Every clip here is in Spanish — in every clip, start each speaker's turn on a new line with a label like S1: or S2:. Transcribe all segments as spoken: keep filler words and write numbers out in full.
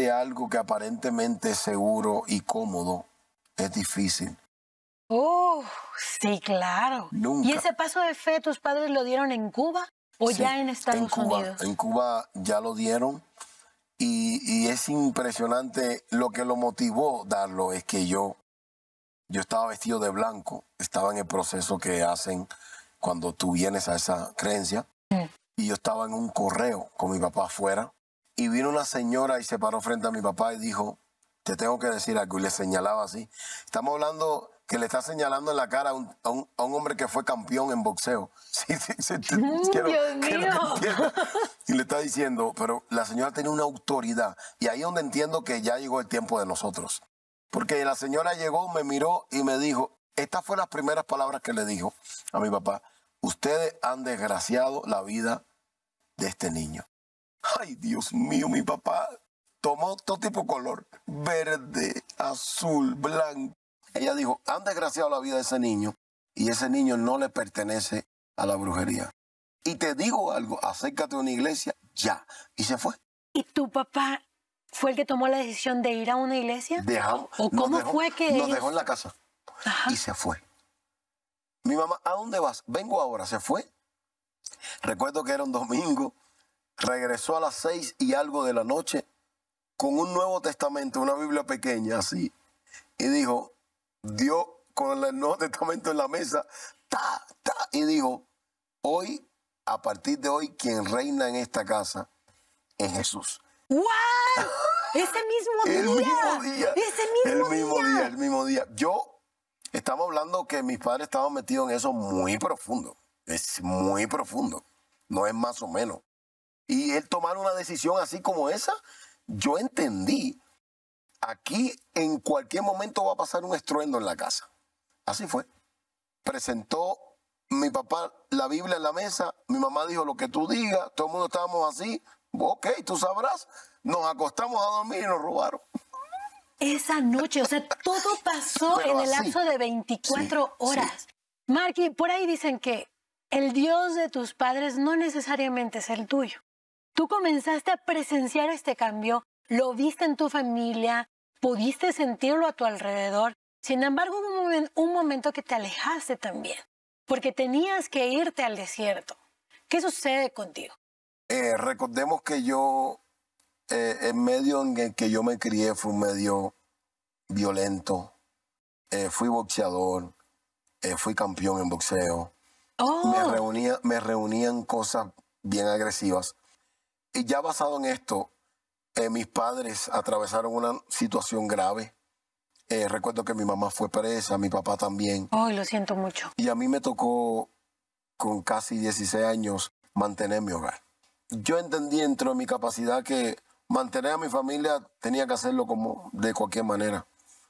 S1: que algo que aparentemente es seguro y cómodo es difícil.
S2: Oh, sí, claro.
S1: Nunca.
S2: ¿Y ese paso de fe tus padres lo dieron en Cuba o
S1: Sí,
S2: ya en Estados
S1: en Cuba,
S2: Unidos?
S1: En Cuba ya lo dieron y, y es impresionante. Lo que lo motivó darlo es que yo, yo estaba vestido de blanco, estaba en el proceso que hacen cuando tú vienes a esa creencia,
S2: Mm.
S1: y yo estaba en un correo con mi papá afuera y vino una señora y se paró frente a mi papá y dijo, te tengo que decir algo, y le señalaba así. Estamos hablando que le está señalando en la cara a un, a un, a un hombre que fue campeón en boxeo. Sí, sí, sí, te-
S2: Mm,
S1: quiero-
S2: Dios
S1: quiero
S2: mío.
S1: que entiendas. Y le está diciendo, pero la señora tiene una autoridad. Y ahí es donde entiendo que ya llegó el tiempo de nosotros. Porque la señora llegó, me miró y me dijo, estas fueron las primeras palabras que le dijo a mi papá, ustedes han desgraciado la vida de este niño. Ay, Dios mío, mi papá tomó todo tipo de color, verde, azul, blanco. Ella dijo, han desgraciado la vida de ese niño y ese niño no le pertenece a la brujería. Y te digo algo, acércate a una iglesia, ya. Y se fue.
S2: ¿Y tu papá fue el que tomó la decisión de ir a una iglesia?
S1: Dejamos,
S2: ¿O
S1: nos
S2: cómo
S1: dejó-
S2: fue que
S1: Nos
S2: ellos-
S1: dejó en la casa
S2: Ajá.
S1: y se fue. Mi mamá, ¿a dónde vas? Vengo ahora, se fue. Recuerdo que era un domingo, regresó a las seis y algo de la noche con un Nuevo Testamento, una Biblia pequeña así, y dijo, dio con el Nuevo Testamento en la mesa, ta, ta, y dijo, hoy, a partir de hoy, quien reina en esta casa es Jesús.
S2: ¡Wow! Ese mismo día.
S1: El mismo día.
S2: Ese mismo,
S1: el mismo
S2: día.
S1: día. El mismo día. Yo, estamos hablando que mis padres estaban metidos en eso muy profundo. Es muy profundo. No es más o menos. Y él tomar una decisión así como esa, yo entendí. Aquí en cualquier momento va a pasar un estruendo en la casa. Así fue. Presentó mi papá la Biblia en la mesa. Mi mamá dijo lo que tú digas. Todo el mundo estábamos así. Ok, tú sabrás. Nos acostamos a dormir y nos robaron.
S2: Esa noche, o sea, todo pasó
S1: Pero
S2: en el
S1: así.
S2: lapso de veinticuatro
S1: Sí,
S2: horas. Marky, por ahí dicen que el Dios de tus padres no necesariamente es el tuyo. Tú comenzaste a presenciar este cambio, lo viste en tu familia, pudiste sentirlo a tu alrededor. Sin embargo, hubo un, momen- un momento que te alejaste también, porque tenías que irte al desierto. ¿Qué sucede contigo?
S1: Eh, recordemos que yo, eh, el medio en el que yo me crié fue un medio violento. Eh, fui boxeador, eh, fui campeón en boxeo.
S2: Oh,
S1: Me reunía, me reunían cosas bien agresivas. Y ya basado en esto, eh, mis padres atravesaron una situación grave. Eh, recuerdo que mi mamá fue presa, mi papá también.
S2: oh, lo siento mucho.
S1: Y a mí me tocó, con casi dieciséis años, mantener mi hogar. Yo entendí dentro de mi capacidad que mantener a mi familia tenía que hacerlo como de cualquier manera.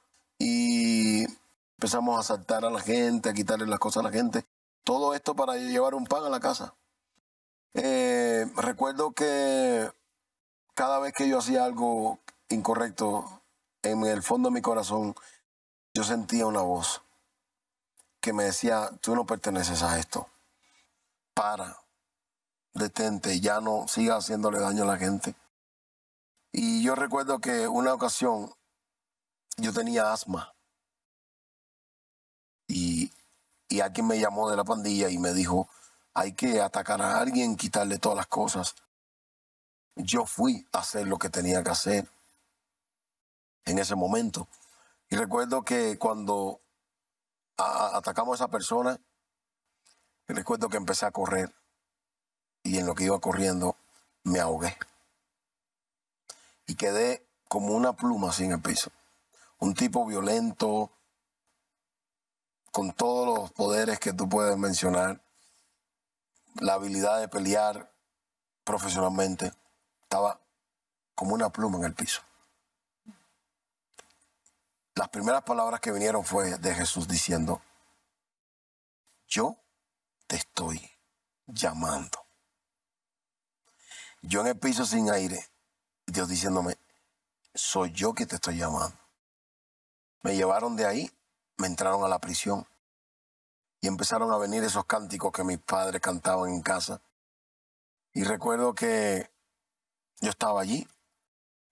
S1: Y empezamos a asaltar a la gente, a quitarle las cosas a la gente. Todo esto para llevar un pan a la casa. Eh, recuerdo que cada vez que yo hacía algo incorrecto, en el fondo de mi corazón, yo sentía una voz que me decía, tú no perteneces a esto. Para, detente, ya no sigas haciéndole daño a la gente. Y yo recuerdo que una ocasión yo tenía asma y, y alguien me llamó de la pandilla y me dijo, hay que atacar a alguien, quitarle todas las cosas. Yo fui a hacer lo que tenía que hacer en ese momento. Y recuerdo que cuando a- a- atacamos a esa persona, recuerdo que empecé a correr y en lo que iba corriendo me ahogué. Y quedé como una pluma así en el piso. Un tipo violento, con todos los poderes que tú puedes mencionar, la habilidad de pelear profesionalmente, estaba como una pluma en el piso. Las primeras palabras que vinieron fue de Jesús diciendo, yo te estoy llamando. Yo en el piso sin aire, Dios diciéndome, soy yo que te estoy llamando. Me llevaron de ahí, me entraron a la prisión y empezaron a venir esos cánticos que mis padres cantaban en casa. Y recuerdo que yo estaba allí